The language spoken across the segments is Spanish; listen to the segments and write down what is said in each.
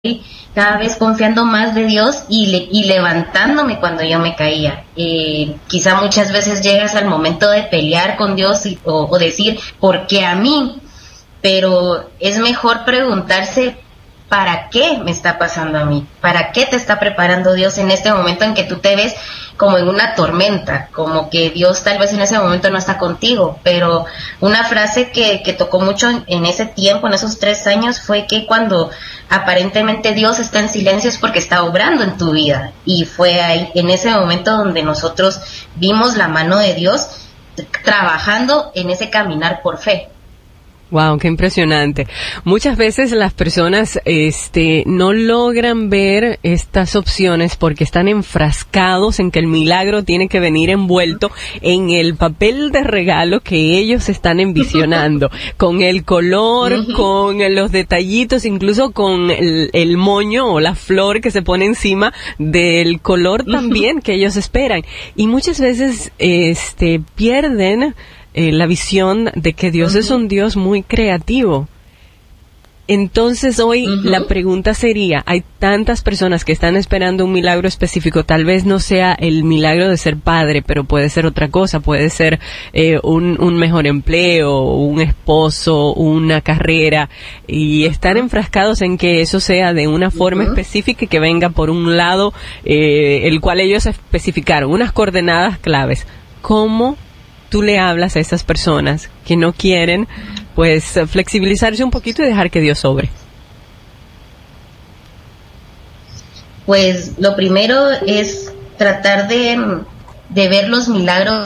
cada vez confiando más de Dios y levantándome cuando yo me caía. Quizá muchas veces llegas al momento de pelear con Dios o decir, ¿por qué a mí? Pero es mejor preguntarse, ¿para qué me está pasando a mí? ¿Para qué te está preparando Dios en este momento en que tú te ves como en una tormenta? Como que Dios tal vez en ese momento no está contigo. Pero una frase que tocó mucho en ese tiempo, en esos 3 años, fue que cuando aparentemente Dios está en silencio es porque está obrando en tu vida. Y fue ahí, en ese momento, donde nosotros vimos la mano de Dios trabajando en ese caminar por fe. Wow, qué impresionante. Muchas veces las personas no logran ver estas opciones porque están enfrascados en que el milagro tiene que venir envuelto en el papel de regalo que ellos están envisionando, con el color, con los detallitos, incluso con el moño o la flor que se pone encima del color también que ellos esperan. Y muchas veces pierden la visión de que Dios es un Dios muy creativo. Entonces hoy la pregunta sería, hay tantas personas que están esperando un milagro específico, tal vez no sea el milagro de ser padre, pero puede ser otra cosa, puede ser un mejor empleo, un esposo, una carrera, y estar enfrascados en que eso sea de una forma específica y que venga por un lado, el cual ellos especificaron, unas coordenadas claves. ¿Cómo tú le hablas a esas personas que no quieren, pues, flexibilizarse un poquito y dejar que Dios obre? Pues lo primero es tratar de ver los milagros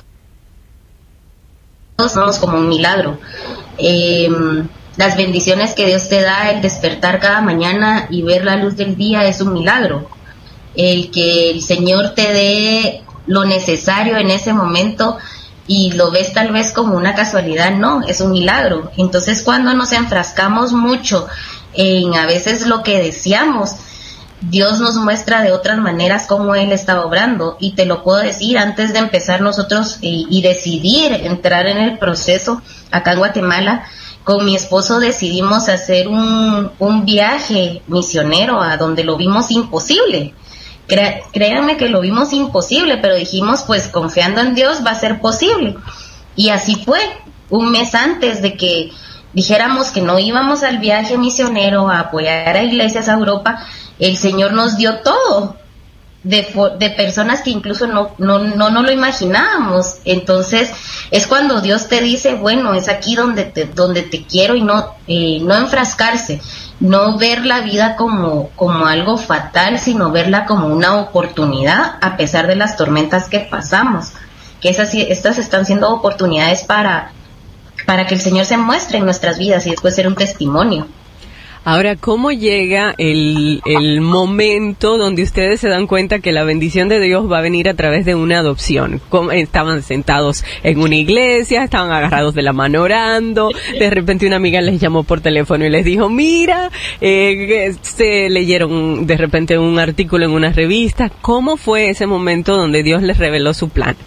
como un milagro. Las bendiciones que Dios te da, el despertar cada mañana y ver la luz del día, es un milagro. El que el Señor te dé lo necesario en ese momento y lo ves tal vez como una casualidad, no, es un milagro. Entonces, cuando nos enfrascamos mucho en a veces lo que deseamos, Dios nos muestra de otras maneras cómo Él está obrando. Y te lo puedo decir, antes de empezar nosotros y decidir entrar en el proceso acá en Guatemala, con mi esposo decidimos hacer un viaje misionero a donde lo vimos imposible. Créanme que lo vimos imposible, pero dijimos, pues confiando en Dios va a ser posible. Y así fue. Un mes antes de que dijéramos que no íbamos al viaje misionero a apoyar a iglesias a Europa, el Señor nos dio todo, de personas que incluso no lo imaginábamos. Entonces es cuando Dios te dice, bueno, es aquí donde te quiero, y no enfrascarse, no ver la vida como algo fatal, sino verla como una oportunidad a pesar de las tormentas que pasamos, que estas están siendo oportunidades para que el Señor se muestre en nuestras vidas y después ser un testimonio. Ahora, ¿cómo llega el momento donde ustedes se dan cuenta que la bendición de Dios va a venir a través de una adopción? Estaban sentados en una iglesia, estaban agarrados de la mano orando, de repente una amiga les llamó por teléfono y les dijo, mira, se leyeron de repente un artículo en una revista. ¿Cómo fue ese momento donde Dios les reveló su plan?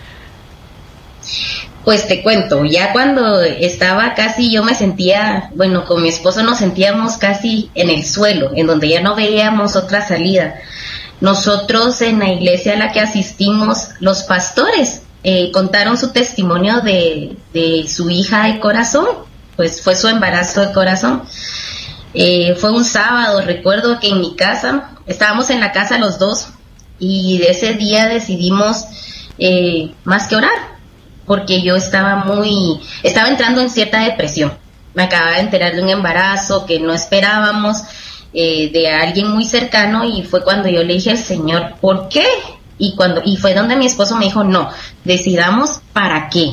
Pues te cuento, ya cuando estaba casi, yo me sentía, bueno, con mi esposo nos sentíamos casi en el suelo, en donde ya no veíamos otra salida. Nosotros en la iglesia a la que asistimos, los pastores contaron su testimonio de su hija de corazón, pues fue su embarazo de corazón. Fue un sábado, recuerdo que en mi casa, estábamos en la casa los dos, y de ese día decidimos más que orar, porque yo estaba entrando en cierta depresión. Me acababa de enterar de un embarazo que no esperábamos, de alguien muy cercano, y fue cuando yo le dije al Señor, ¿por qué? Y fue donde mi esposo me dijo, no, decidamos para qué.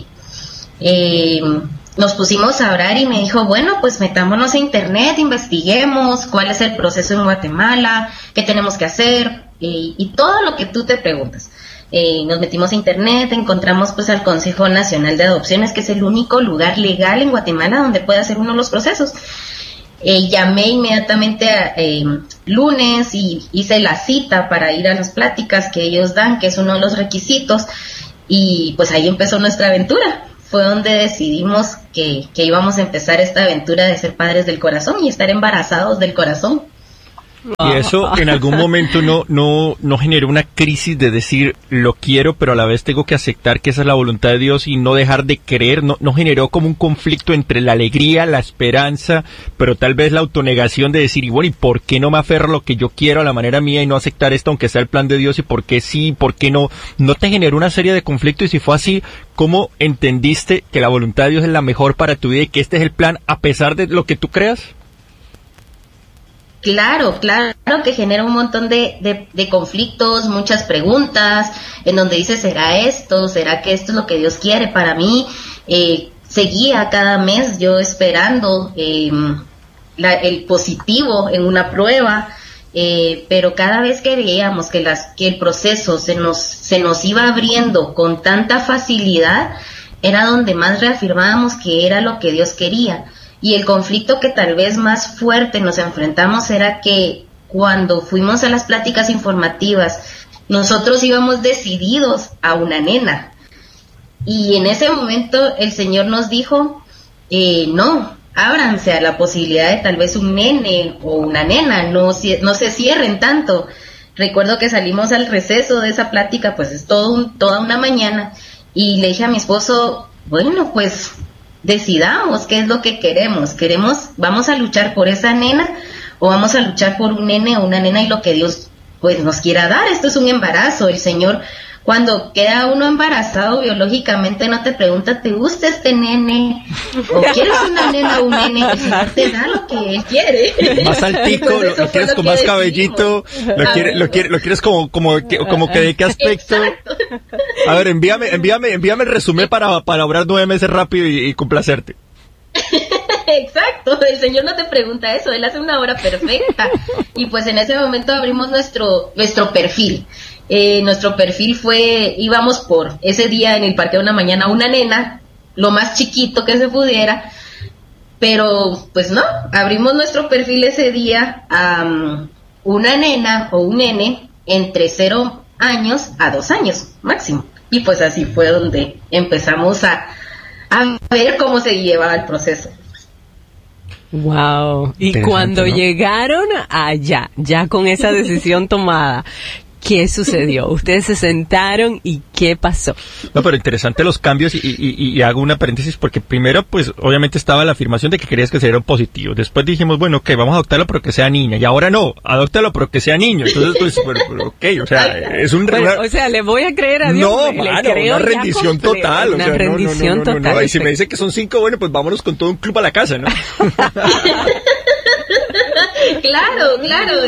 Nos pusimos a orar y me dijo, bueno, pues metámonos a internet, investiguemos cuál es el proceso en Guatemala, qué tenemos que hacer, y todo lo que tú te preguntas. Nos metimos a internet, encontramos pues al Consejo Nacional de Adopciones, que es el único lugar legal en Guatemala donde puede hacer uno los procesos. Llamé inmediatamente lunes y hice la cita para ir a las pláticas que ellos dan, que es uno de los requisitos, y pues ahí empezó nuestra aventura. Fue donde decidimos que íbamos a empezar esta aventura de ser padres del corazón y estar embarazados del corazón. Y eso en algún momento no generó una crisis de decir lo quiero, pero a la vez tengo que aceptar que esa es la voluntad de Dios y no dejar de creer. No generó como un conflicto entre la alegría, la esperanza, pero tal vez la autonegación de decir, y bueno, ¿y por qué no me aferro a lo que yo quiero a la manera mía y no aceptar esto aunque sea el plan de Dios? ¿Y por qué sí? ¿Por qué no? ¿No te generó una serie de conflictos? Y si fue así, ¿cómo entendiste que la voluntad de Dios es la mejor para tu vida y que este es el plan a pesar de lo que tú creas? Claro que genera un montón de conflictos, muchas preguntas, en donde dices, ¿será esto? ¿Será que esto es lo que Dios quiere para mí? Seguía cada mes yo esperando el positivo en una prueba, pero cada vez que veíamos que el proceso se nos iba abriendo con tanta facilidad, era donde más reafirmábamos que era lo que Dios quería. Y el conflicto que tal vez más fuerte nos enfrentamos era que cuando fuimos a las pláticas informativas, nosotros íbamos decididos a una nena. Y en ese momento el Señor nos dijo, no, ábranse a la posibilidad de tal vez un nene o una nena, no se cierren tanto. Recuerdo que salimos al receso de esa plática, pues es toda una mañana, y le dije a mi esposo, bueno, pues decidamos qué es lo que queremos. ¿Vamos a luchar por esa nena o vamos a luchar por un nene o una nena y lo que Dios pues nos quiera dar? Esto es un embarazo. El Señor, cuando queda uno embarazado biológicamente, no te pregunta, ¿te gusta este nene? ¿O quieres una nena o un nene? El Señor te da lo que Él quiere. Más altico, lo quieres con más cabellito, lo quieres como que de qué aspecto. Exacto. A ver, envíame el resumen para obrar 9 meses rápido y complacerte. Exacto, el Señor no te pregunta eso, Él hace una obra perfecta. Y pues en ese momento abrimos nuestro perfil. Nuestro perfil íbamos por ese día en el parque de una mañana una nena, lo más chiquito que se pudiera, pero pues no, abrimos nuestro perfil ese día a una nena o un nene entre 0 años a 2 años máximo. Y pues así fue donde empezamos a ver cómo se llevaba el proceso. Wow. Y cuando llegaron allá, ya con esa decisión tomada, ¿qué sucedió? Ustedes se sentaron y ¿qué pasó? No, pero interesante los cambios y hago una paréntesis porque primero, pues, obviamente estaba la afirmación de que querías que sea positivo. Después dijimos, bueno, ok, vamos a adoptarlo pero que sea niña. Y ahora no, adóptalo pero que sea niño. Entonces, pues, pero ok, o sea, es un... Bueno, o sea, le voy a creer a Dios. No, mano, una rendición total. Una rendición total. No. Y si me dice que son 5, bueno, pues vámonos con todo un club a la casa, ¿no? Claro.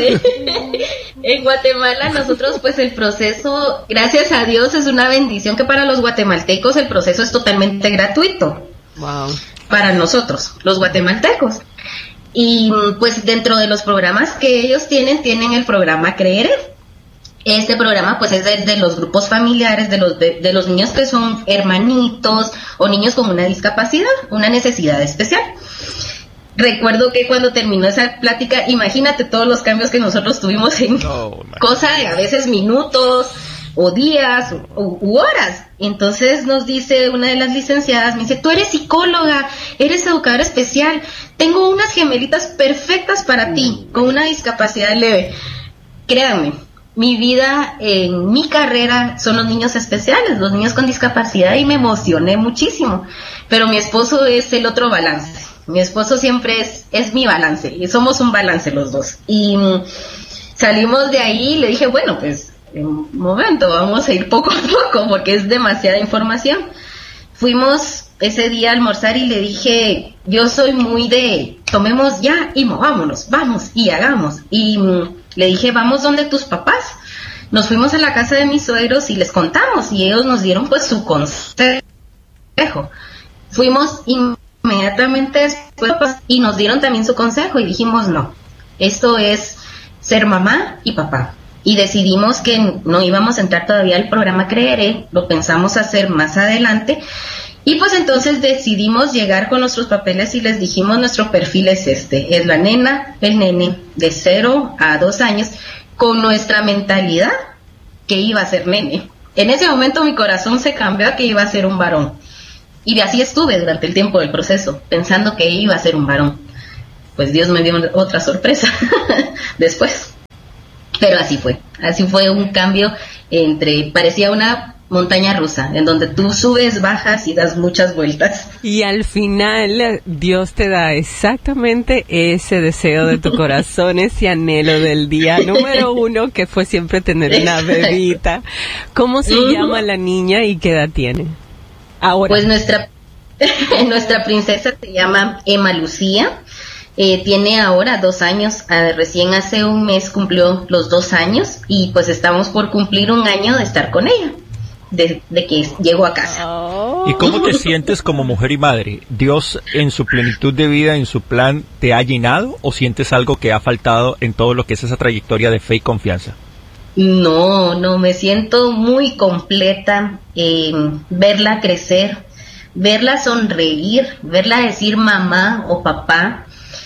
En Guatemala nosotros pues el proceso, gracias a Dios, es una bendición que para los guatemaltecos el proceso es totalmente gratuito. Wow. Para nosotros, los guatemaltecos. Y pues dentro de los programas que ellos tienen el programa Creeré. Este programa pues es de los grupos familiares, de los niños que son hermanitos o niños con una discapacidad, una necesidad especial. Recuerdo que cuando terminó esa plática, imagínate todos los cambios que nosotros tuvimos en cosa de a veces minutos o días u horas. Entonces nos dice una de las licenciadas, me dice, tú eres psicóloga, eres educadora especial, tengo unas gemelitas perfectas para ti, con una discapacidad leve. Créanme, mi vida en mi carrera son los niños especiales, los niños con discapacidad, y me emocioné muchísimo. Pero mi esposo es el otro balance. Mi esposo siempre es mi balance, y somos un balance los dos. Y salimos de ahí y le dije, bueno, pues, en un momento, vamos a ir poco a poco, porque es demasiada información. Fuimos ese día a almorzar y le dije, yo soy muy de, tomemos ya y movámonos, vamos y hagamos. Y le dije, vamos donde tus papás. Nos fuimos a la casa de mis suegros y les contamos, y ellos nos dieron pues su consejo. Fuimos inmediatamente después y nos dieron también su consejo y dijimos, no, esto es ser mamá y papá. Y decidimos que no íbamos a entrar todavía al programa Creeré, lo pensamos hacer más adelante. Y pues entonces decidimos llegar con nuestros papeles y les dijimos, nuestro perfil es este, es la nena, el nene de 0 a 2 años, con nuestra mentalidad que iba a ser nene. En ese momento mi corazón se cambió a que iba a ser un varón. Y así estuve durante el tiempo del proceso, pensando que iba a ser un varón. pues Dios me dio otra sorpresa después. Pero así fue un cambio parecía una montaña rusa, en donde tú subes, bajas y das muchas vueltas. Y al final Dios te da exactamente ese deseo de tu corazón, ese anhelo del día número 1, que fue siempre tener una bebita. ¿Cómo se llama la niña y qué edad tiene ahora? Pues nuestra princesa se llama Emma Lucía. Tiene ahora 2 años, recién hace un mes cumplió los 2 años y pues estamos por cumplir 1 año de estar con ella, de que llegó a casa. ¿Y cómo te sientes como mujer y madre? ¿Dios en su plenitud de vida, en su plan, te ha llenado o sientes algo que ha faltado en todo lo que es esa trayectoria de fe y confianza? No, me siento muy completa, verla crecer, verla sonreír, verla decir mamá o papá,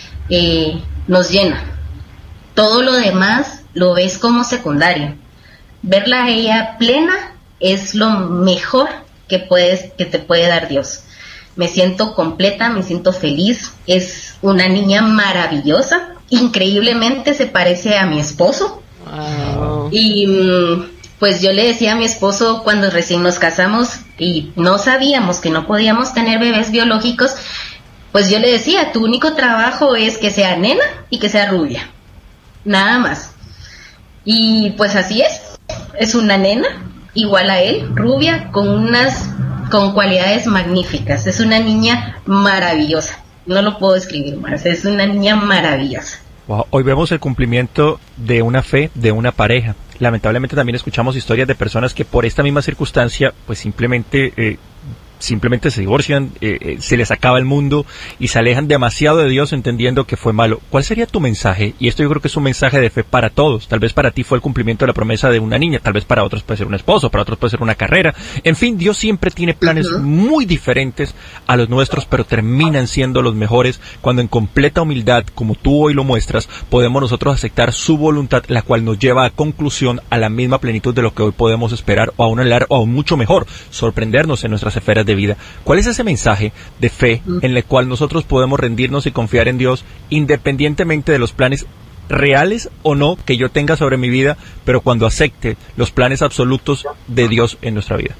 nos llena. Todo lo demás lo ves como secundario. Verla a ella plena es lo mejor que te puede dar Dios. Me siento completa, me siento feliz. Es una niña maravillosa, increíblemente se parece a mi esposo. Wow. Y pues yo le decía a mi esposo cuando recién nos casamos y no sabíamos que no podíamos tener bebés biológicos, pues yo le decía, tu único trabajo es que sea nena y que sea rubia, nada más. Y pues así es una nena igual a él, rubia, con cualidades magníficas. Es una niña maravillosa, no lo puedo describir más, es una niña maravillosa. Wow. Hoy vemos el cumplimiento de una fe, de una pareja. Lamentablemente también escuchamos historias de personas que por esta misma circunstancia pues simplemente se divorcian, se les acaba el mundo y se alejan demasiado de Dios entendiendo que fue malo. ¿Cuál sería tu mensaje? Y esto yo creo que es un mensaje de fe para todos. Tal vez para ti fue el cumplimiento de la promesa de una niña, tal vez para otros puede ser un esposo, para otros puede ser una carrera. En fin, Dios siempre tiene planes muy diferentes a los nuestros, pero terminan siendo los mejores cuando en completa humildad, como tú hoy lo muestras, podemos nosotros aceptar su voluntad, la cual nos lleva a conclusión a la misma plenitud de lo que hoy podemos esperar o aún anhelar o aún mucho mejor, sorprendernos en nuestras esferas de vida. ¿Cuál es ese mensaje de fe en el cual nosotros podemos rendirnos y confiar en Dios independientemente de los planes reales o no que yo tenga sobre mi vida, pero cuando acepte los planes absolutos de Dios en nuestra vida?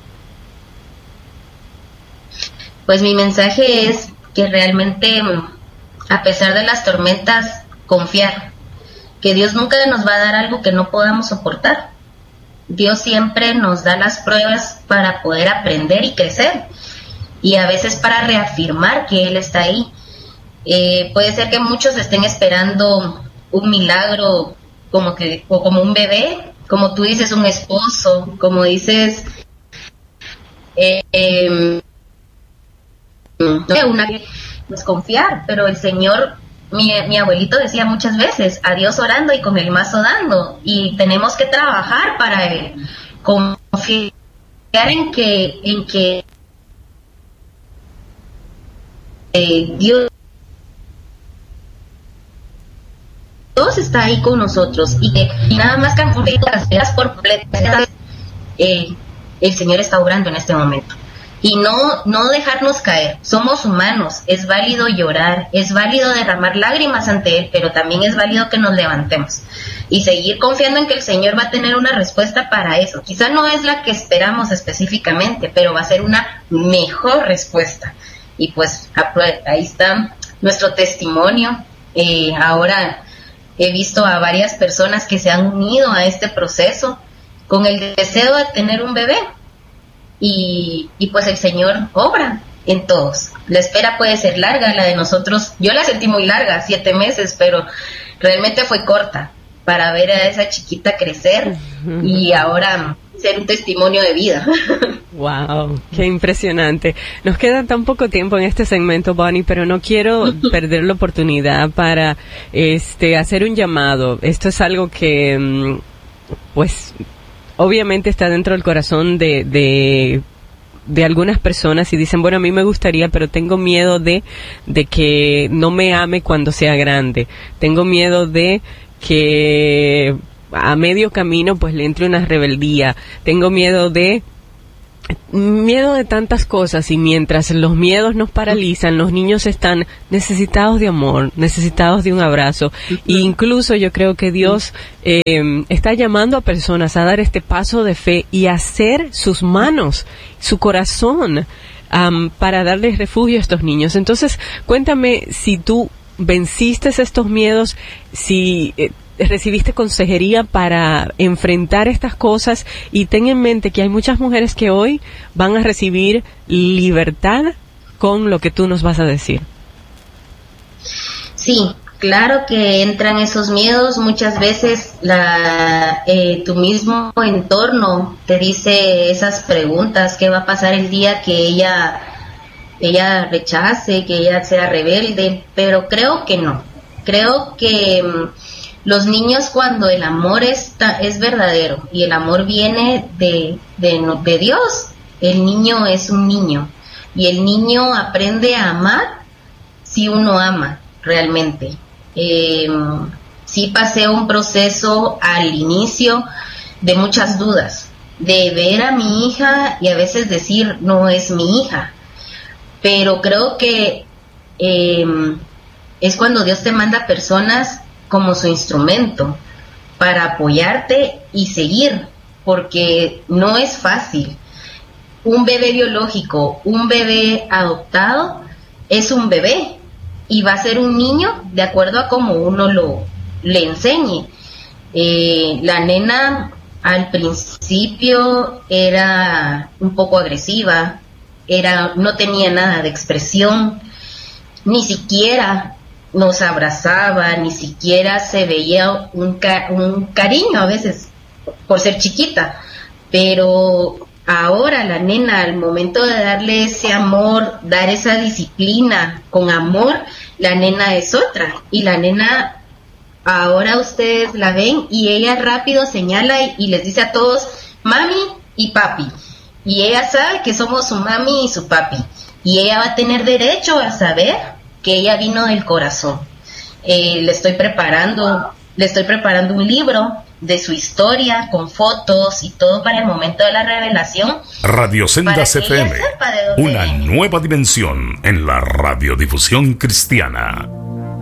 Pues mi mensaje es que realmente, a pesar de las tormentas, confiar, que Dios nunca nos va a dar algo que no podamos soportar. Dios siempre nos da las pruebas para poder aprender y crecer, y a veces para reafirmar que Él está ahí. Puede ser que muchos estén esperando un milagro como un bebé, como tú dices, un esposo, como dices, pues confiar, pero el Señor, mi abuelito decía muchas veces, a Dios orando y con el mazo dando, y tenemos que trabajar para Él, confiar en que Dios está ahí con nosotros y que nada más que por completas, el Señor está obrando en este momento. Y no dejarnos caer. Somos humanos, es válido llorar, es válido derramar lágrimas ante Él, pero también es válido que nos levantemos y seguir confiando en que el Señor va a tener una respuesta para eso. Quizá no es la que esperamos específicamente, pero va a ser una mejor respuesta. Y pues ahí está nuestro testimonio. Ahora he visto a varias personas que se han unido a este proceso con el deseo de tener un bebé. Y pues el Señor obra en todos. La espera puede ser larga, la de nosotros, yo la sentí muy larga, 7 meses, pero realmente fue corta para ver a esa chiquita crecer y ahora ser un testimonio de vida. Wow, qué impresionante. Nos queda tan poco tiempo en este segmento, Bonnie, pero no quiero perder la oportunidad para hacer un llamado. Esto es algo que pues obviamente está dentro del corazón de algunas personas y dicen, bueno, a mí me gustaría, pero tengo miedo de que no me ame cuando sea grande. Tengo miedo de que a medio camino pues le entre una rebeldía. Tengo miedo de miedo de tantas cosas, y mientras los miedos nos paralizan, los niños están necesitados de amor, necesitados de un abrazo. E incluso yo creo que Dios está llamando a personas a dar este paso de fe y a hacer sus manos, su corazón, para darles refugio a estos niños. Entonces, cuéntame si tú venciste estos miedos, si recibiste consejería para enfrentar estas cosas, y ten en mente que hay muchas mujeres que hoy van a recibir libertad con lo que tú nos vas a decir. Sí, claro que entran esos miedos. Muchas veces tu mismo entorno te dice esas preguntas: ¿qué va a pasar el día que ella rechace, que ella sea rebelde? Pero creo que no. Creo que los niños, cuando el amor es verdadero y el amor viene de Dios, el niño es un niño, y el niño aprende a amar si uno ama realmente. Sí pasé un proceso al inicio de muchas dudas, de ver a mi hija y a veces decir, no es mi hija, pero creo que es cuando Dios te manda personas como su instrumento para apoyarte y seguir, porque no es fácil. Un bebé biológico, un bebé adoptado, es un bebé y va a ser un niño de acuerdo a como uno le enseñe. La nena al principio era un poco agresiva, no tenía nada de expresión, ni siquiera nos abrazaba, ni siquiera se veía un cariño a veces por ser chiquita. Pero ahora la nena, al momento de darle ese amor, dar esa disciplina con amor, la nena es otra. Y la nena, ahora ustedes la ven y ella rápido señala y les dice a todos, mami y papi. Y ella sabe que somos su mami y su papi. Y ella va a tener derecho a saber que ella vino del corazón. Le estoy preparando un libro de su historia con fotos y todo para el momento de la revelación. Radio Sendas FM, una nueva dimensión en la radiodifusión cristiana.